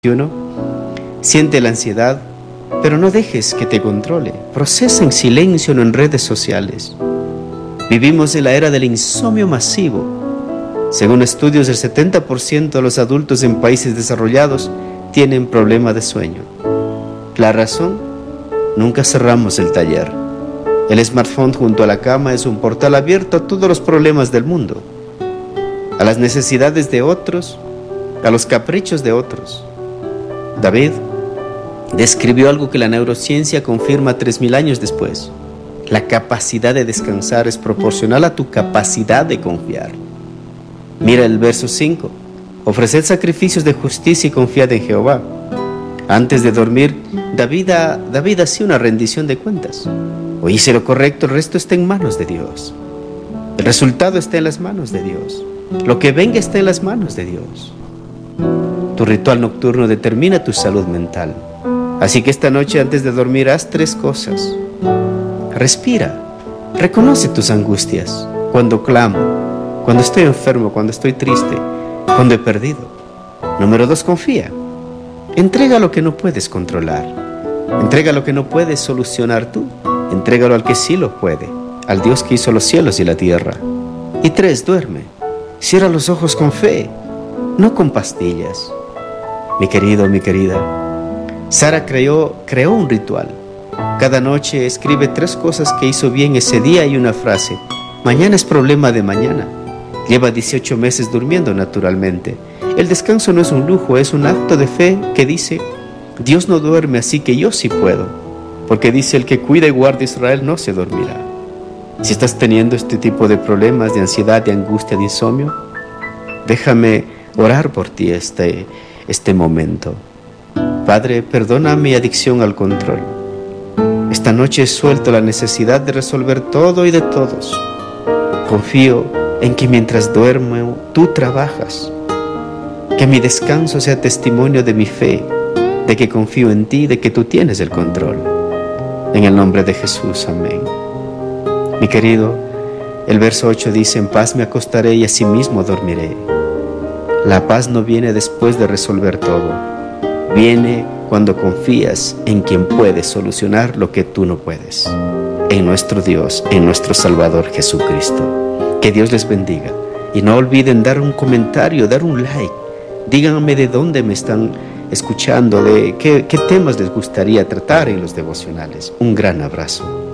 Siente la ansiedad, pero no dejes que te controle. Procesa en silencio, no en redes sociales. Vivimos en la era del insomnio masivo. Según estudios, el 70% de los adultos en países desarrollados tienen problemas de sueño. La razón: nunca cerramos el taller. El smartphone junto a la cama es un portal abierto a todos los problemas del mundo, a las necesidades de otros, a los caprichos de otros. David describió algo que la neurociencia confirma 3000 años después. La capacidad de descansar es proporcional a tu capacidad de confiar. Mira el verso 5. Ofreced sacrificios de justicia y confiad en Jehová. Antes de dormir, David hacía una rendición de cuentas. O hice lo correcto, el resto está en manos de Dios. El resultado está en las manos de Dios. Lo que venga está en las manos de Dios. Tu ritual nocturno determina tu salud mental. Así que esta noche, antes de dormir, haz 3 cosas. Respira. Reconoce tus angustias. Cuando clamo, cuando estoy enfermo, cuando estoy triste, cuando he perdido. Número 2, confía. Entrega lo que no puedes controlar. Entrega lo que no puedes solucionar tú. Entrégalo al que sí lo puede, al Dios que hizo los cielos y la tierra. Y 3, duerme. Cierra los ojos con fe, no con pastillas. Mi querido, mi querida, Sara creó un ritual. Cada noche escribe 3 cosas que hizo bien ese día y una frase. Mañana es problema de mañana. Lleva 18 meses durmiendo naturalmente. El descanso no es un lujo, es un acto de fe que dice: Dios no duerme, así que yo sí puedo. Porque dice: el que cuida y guarda a Israel no se dormirá. Si estás teniendo este tipo de problemas, de ansiedad, de angustia, de insomnio, déjame orar por ti este momento. Padre, perdona mi adicción al control. Esta noche suelto la necesidad de resolver todo y de todos. Confío en que mientras duermo, tú trabajas. Que mi descanso sea testimonio de mi fe, de que confío en ti, de que tú tienes el control. En el nombre de Jesús, amén. Mi querido, el verso 8 dice: en paz me acostaré y asimismo dormiré. La paz no viene después de resolver todo. Viene cuando confías en quien puede solucionar lo que tú no puedes. En nuestro Dios, en nuestro Salvador Jesucristo. Que Dios les bendiga. Y no olviden dar un comentario, dar un like. Díganme de dónde me están escuchando, de qué temas les gustaría tratar en los devocionales. Un gran abrazo.